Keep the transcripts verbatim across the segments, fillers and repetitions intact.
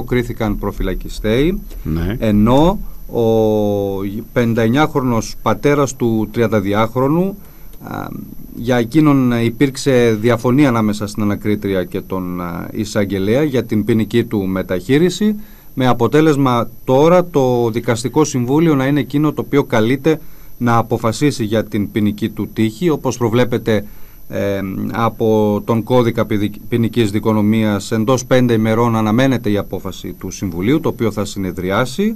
κρίθηκαν προφυλακιστέοι, ναι. ενώ ο πενηνταεννιάχρονος πατέρας του τριανταδυάχρονου, α, για εκείνον υπήρξε διαφωνία ανάμεσα στην ανακρίτρια και τον α, εισαγγελέα για την ποινική του μεταχείριση, με αποτέλεσμα τώρα το δικαστικό συμβούλιο να είναι εκείνο το οποίο καλείται να αποφασίσει για την ποινική του τύχη, όπως προβλέπεται ε, από τον κώδικα ποινικής δικονομίας. Εντός πέντε ημερών αναμένεται η απόφαση του Συμβουλίου, το οποίο θα συνεδριάσει.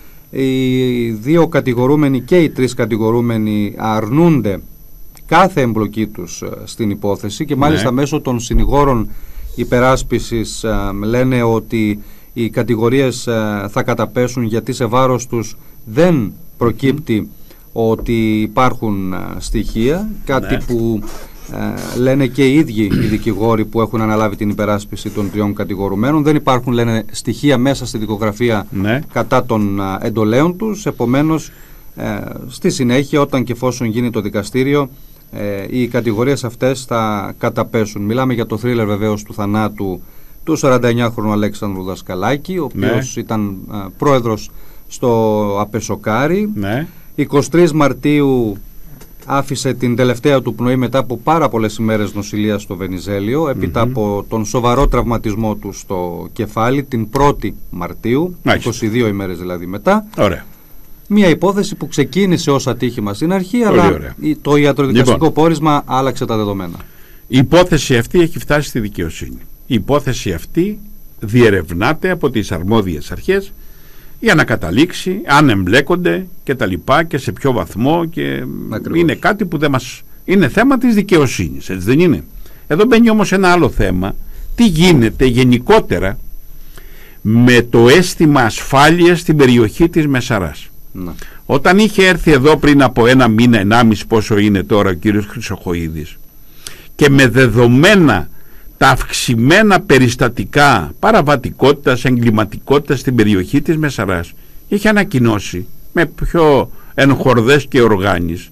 Οι δύο κατηγορούμενοι και οι τρεις κατηγορούμενοι αρνούνται κάθε εμπλοκή τους στην υπόθεση και μάλιστα ναι. μέσω των συνηγόρων υπεράσπισης ε, λένε ότι οι κατηγορίες ε, θα καταπέσουν, γιατί σε βάρος τους δεν προκύπτει mm. ότι υπάρχουν ε, στοιχεία, κάτι ναι. που ε, λένε και οι ίδιοι οι δικηγόροι που έχουν αναλάβει την υπεράσπιση των τριών κατηγορουμένων. Δεν υπάρχουν, λένε, στοιχεία μέσα στη δικογραφία ναι. κατά των ε, εντολέων τους. Επομένως, ε, στη συνέχεια, όταν και εφόσον γίνει το δικαστήριο, ε, οι κατηγορίες αυτές θα καταπέσουν. Μιλάμε για το θρίλερ βεβαίως του θανάτου του σαρανταεννιάχρονου Αλέξανδρου Δασκαλάκη, ο οποίος ναι. ήταν α, πρόεδρος στο Απεσοκάρι. Ναι. εικοστή τρίτη Μαρτίου άφησε την τελευταία του πνοή μετά από πάρα πολλές ημέρες νοσηλείας στο Βενιζέλιο, έπειτα mm-hmm. από τον σοβαρό τραυματισμό του στο κεφάλι την πρώτη Μαρτίου, Μάλιστα. είκοσι δύο ημέρες δηλαδή μετά. Ωραία. Μια υπόθεση που ξεκίνησε ως ατύχημα στην αρχή, Πολύ αλλά ωραία. το ιατροδικαστικό λοιπόν, πόρισμα άλλαξε τα δεδομένα. Η υπόθεση αυτή έχει φτάσει στη δικαιοσύνη. Η υπόθεση αυτή διερευνάται από τις αρμόδιες αρχές για να καταλήξει αν εμπλέκονται και τα λοιπά και σε ποιο βαθμό, και Ακριβώς. είναι κάτι που δεν μας... είναι θέμα της δικαιοσύνης, έτσι δεν είναι? Εδώ μπαίνει όμως ένα άλλο θέμα. Τι γίνεται γενικότερα με το αίσθημα ασφάλειας στην περιοχή της Μεσαράς? Να. Όταν είχε έρθει εδώ πριν από ένα μήνα, ενάμιση πόσο είναι τώρα, ο κύριος Χρυσοχοΐδης, και με δεδομένα τα αυξημένα περιστατικά παραβατικότητας, εγκληματικότητας στην περιοχή της Μεσαράς, είχε ανακοινώσει με πιο ενχορδές και οργάνης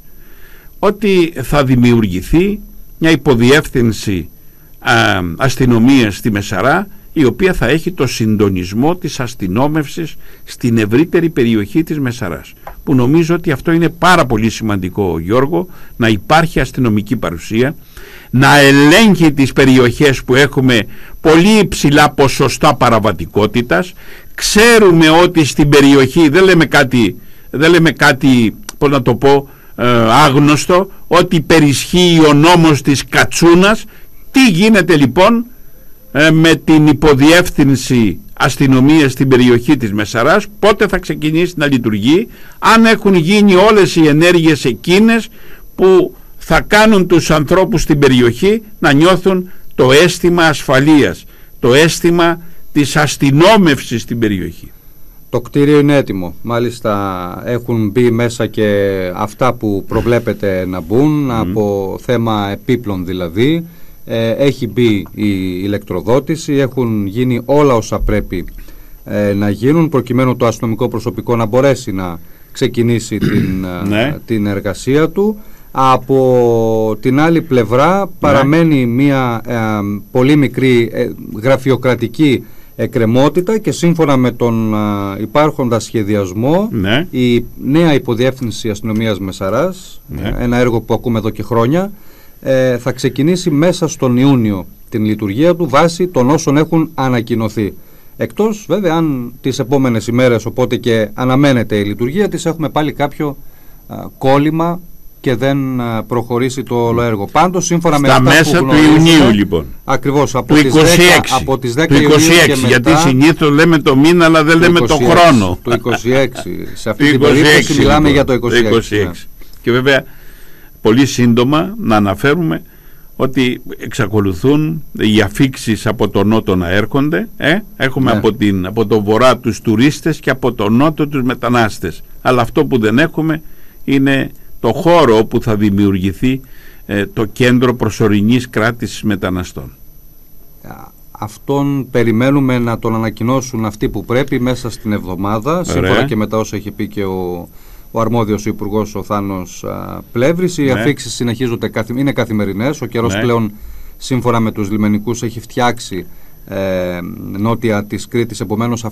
ότι θα δημιουργηθεί μια υποδιεύθυνση α, αστυνομίας στη Μεσαρά, η οποία θα έχει το συντονισμό της αστυνόμευσης στην ευρύτερη περιοχή της Μεσαράς, που νομίζω ότι αυτό είναι πάρα πολύ σημαντικό, Γιώργο, να υπάρχει αστυνομική παρουσία, να ελέγχει τις περιοχές που έχουμε πολύ υψηλά ποσοστά παραβατικότητας. Ξέρουμε ότι στην περιοχή, δεν λέμε κάτι, δεν λέμε κάτι πώς να το πω, ε, άγνωστο, ότι περισχύει ο νόμος της Κατσούνας. Τι γίνεται λοιπόν ε, με την υποδιεύθυνση αστυνομίας στην περιοχή της Μεσαράς? Πότε θα ξεκινήσει να λειτουργεί? Αν έχουν γίνει όλες οι ενέργειες εκείνες που θα κάνουν τους ανθρώπους στην περιοχή να νιώθουν το αίσθημα ασφαλείας, το αίσθημα της αστυνόμευσης στην περιοχή? Το κτίριο είναι έτοιμο. Μάλιστα έχουν μπει μέσα και αυτά που προβλέπεται να μπουν, mm. από θέμα επίπλων δηλαδή. Ε, έχει μπει η ηλεκτροδότηση, έχουν γίνει όλα όσα πρέπει ε, να γίνουν, προκειμένου το αστυνομικό προσωπικό να μπορέσει να ξεκινήσει την, ναι. την εργασία του. Από την άλλη πλευρά παραμένει ναι. μια ε, πολύ μικρή ε, γραφειοκρατική εκκρεμότητα, και σύμφωνα με τον ε, υπάρχοντα σχεδιασμό, ναι. η νέα υποδιεύθυνση αστυνομίας Μεσαράς, ναι. ένα έργο που ακούμε εδώ και χρόνια, ε, θα ξεκινήσει μέσα στον Ιούνιο την λειτουργία του βάσει των όσων έχουν ανακοινωθεί. Εκτός βέβαια αν τις επόμενες ημέρες, οπότε και αναμένεται η λειτουργία της, έχουμε πάλι κάποιο ε, κόλλημα και δεν προχωρήσει το όλο έργο. Πάντως, σύμφωνα Στα με αυτά μέσα που του Ιουνίου, λοιπόν. Ακριβώς, από, του τις είκοσι έξι, δέκα, από τις δέκα του είκοσι έξι, Ιουνίου και γιατί μετά, συνήθως λέμε το μήνα, αλλά δεν λέμε το χρόνο. Το είκοσι έξι. Σε αυτή την περίπτωση μιλάμε λοιπόν, για το είκοσι έξι. Το είκοσι έξι. Ναι. Και βέβαια, πολύ σύντομα να αναφέρουμε ότι εξακολουθούν οι αφίξεις από τον νότο να έρχονται. Ε? Έχουμε ναι. από, την, από το βορρά τους τουρίστες και από τον νότο τους μετανάστες. Αλλά αυτό που δεν έχουμε είναι το χώρο όπου θα δημιουργηθεί ε, το κέντρο προσωρινής κράτησης μεταναστών. Αυτόν περιμένουμε να τον ανακοινώσουν αυτοί που πρέπει μέσα στην εβδομάδα. Ωραία. Σύμφωνα και με τα όσα έχει πει και ο, ο αρμόδιος υπουργός, ο Θάνος α, Πλεύρης. Οι ναι. αφίξεις συνεχίζονται, είναι καθημερινές. Ο καιρός ναι. πλέον, σύμφωνα με τους λιμενικούς, έχει φτιάξει ε, νότια της Κρήτης. Επομένως